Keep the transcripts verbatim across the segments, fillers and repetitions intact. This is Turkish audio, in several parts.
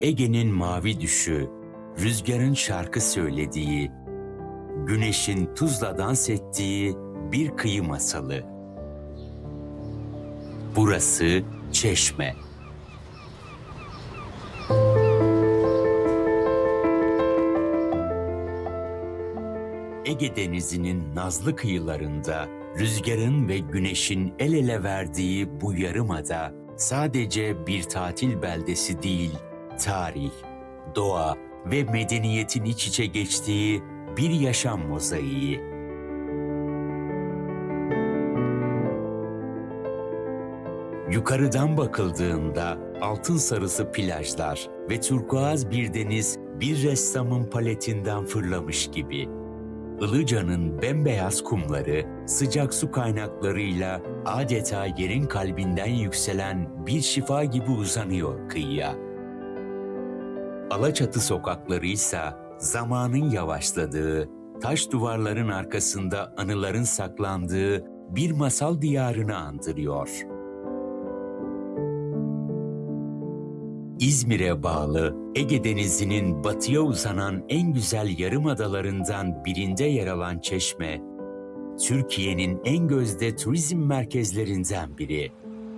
Ege'nin mavi düşü, rüzgarın şarkı söylediği, güneşin tuzla dans ettiği bir kıyı masalı. Burası Çeşme. Ege Denizi'nin nazlı kıyılarında rüzgarın ve güneşin el ele verdiği bu yarımada sadece bir tatil beldesi değil, tarih, doğa ve medeniyetin iç içe geçtiği bir yaşam mozaiği. Yukarıdan bakıldığında altın sarısı plajlar ve turkuaz bir deniz bir ressamın paletinden fırlamış gibi. Ilıca'nın bembeyaz kumları, sıcak su kaynaklarıyla adeta yerin kalbinden yükselen bir şifa gibi uzanıyor kıyıya. Alaçatı sokakları ise zamanın yavaşladığı, taş duvarların arkasında anıların saklandığı bir masal diyarını andırıyor. İzmir'e bağlı Ege Denizi'nin batıya uzanan en güzel yarımadalarından birinde yer alan Çeşme, Türkiye'nin en gözde turizm merkezlerinden biri.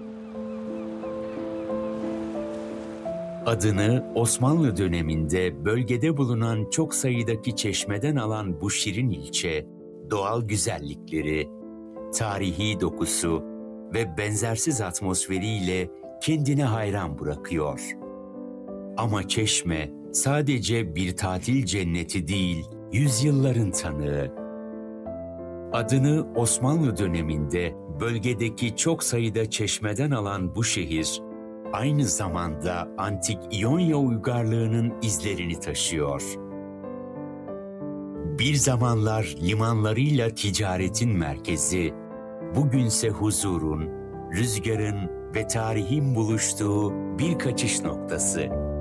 Adını Osmanlı döneminde bölgede bulunan çok sayıdaki çeşmeden alan bu şirin ilçe, doğal güzellikleri, tarihi dokusu ve benzersiz atmosferiyle kendine hayran bırakıyor. Ama Çeşme sadece bir tatil cenneti değil, yüzyılların tanığı. Adını Osmanlı döneminde bölgedeki çok sayıda çeşmeden alan bu şehir, aynı zamanda antik İonya uygarlığının izlerini taşıyor. Bir zamanlar limanlarıyla ticaretin merkezi, bugünse huzurun, rüzgarın ve tarihin buluştuğu bir kaçış noktası.